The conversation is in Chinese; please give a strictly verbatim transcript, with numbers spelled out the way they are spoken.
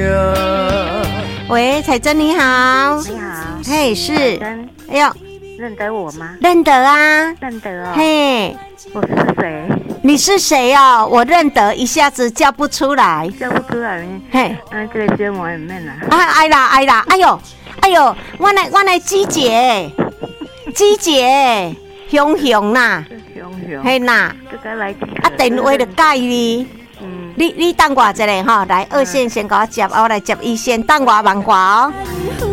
喂，彩珍你好。 你好。 嘿，是。哎呦， 认得我吗？ 认得啊。 认得哦。 嘿， 我是谁？ 你是谁哦？我认得，一下子叫不出来。 叫不出来。嘿，嗯，这个节目里面啊。 啊，哎啦，哎啦，哎呦，哎呦，我来，我来姊姐，姊姐，雄雄啦。 雄雄。 嘿啦。 这个来。 啊，电话就介你。嗯。你你等我一下吼，来二线先给我接，我来接一线，等我慢挂哦。